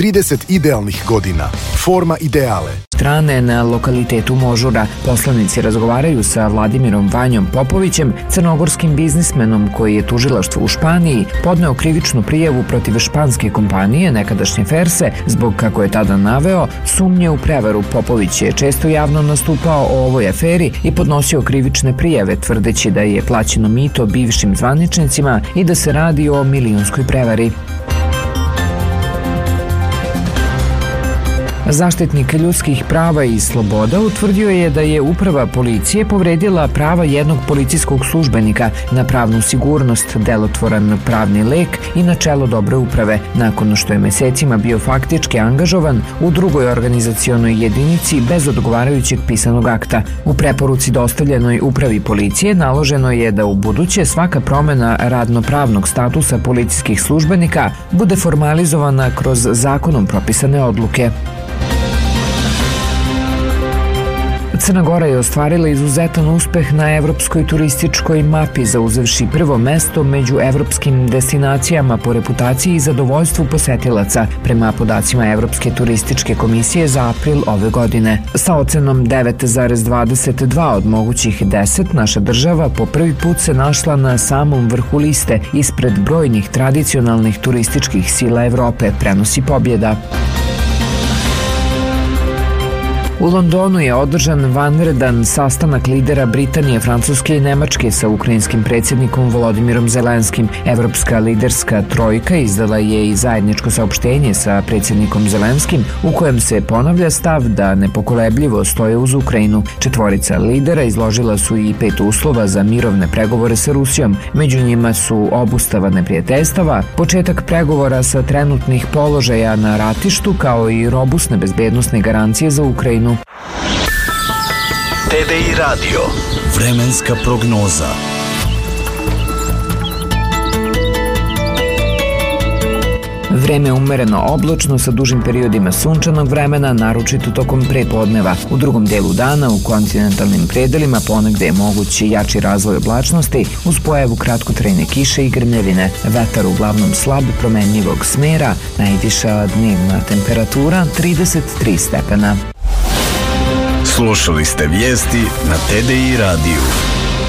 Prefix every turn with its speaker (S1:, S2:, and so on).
S1: 30 idealnih godina. Forma ideale.
S2: Strane na lokalitetu Možura. Poslanici razgovaraju sa Vladimirom Vanjom Popovićem, crnogorskim biznismenom koji je tužilaštvo u Španiji podneo krivičnu prijavu protiv španske kompanije, nekadašnje Ferse, zbog, kako je tada naveo, sumnje u prevaru. Popović je često javno nastupao o ovoj aferi i podnosio krivične prijave, tvrdeći da je plaćeno mito bivšim zvaničnicima i da se radi o milionskoj prevari. Zaštitnik ljudskih prava i sloboda utvrdio je da je uprava policije povredila prava jednog policijskog službenika na pravnu sigurnost, delotvoran pravni lek i načelo dobre uprave, nakon što je mesecima bio faktički angažovan u drugoj organizacionoj jedinici bez odgovarajućeg pisanog akta. U preporuci dostavljenoj upravi policije naloženo je da u buduće svaka promena radno-pravnog statusa policijskih službenika bude formalizovana kroz zakonom propisane odluke. Crna Gora je ostvarila izuzetan uspeh na evropskoj turističkoj mapi, zauzevši prvo mesto među evropskim destinacijama po reputaciji i zadovoljstvu posetilaca, prema podacima Evropske turističke komisije za april ove godine. Sa ocenom 9,22 od mogućih 10, naša država po prvi put se našla na samom vrhu liste, ispred brojnih tradicionalnih turističkih sila Evrope, prenosi Pobjeda. U Londonu je održan vanredan sastanak lidera Britanije, Francuske i Nemačke sa ukrajinskim predsjednikom Volodimirom Zelenskim. Evropska liderska trojka izdala je i zajedničko saopštenje sa predsjednikom Zelenskim u kojem se ponavlja stav da nepokolebljivo stoje uz Ukrajinu. Četvorica lidera izložila su i 5 uslova za mirovne pregovore sa Rusijom. Među njima su obustava neprijateljstava, početak pregovora sa trenutnih položaja na ratištu, kao i robusne bezbednosne garancije za Ukrajinu.
S3: TDI Radio. Vremenska prognoza.
S2: Vreme umereno oblačno sa dužim periodima sunčanog vremena, naročito tokom prepodneva. U drugom delu dana u kontinentalnim predelima ponegde je mogući jači razvoj oblačnosti uz pojavu kratkotrajne kiše i grmljevine. Vetar uglavnom slab, promenljivog smera, najviša dnevna temperatura 33 stepena.
S3: Slušali ste vijesti na TDI radiju.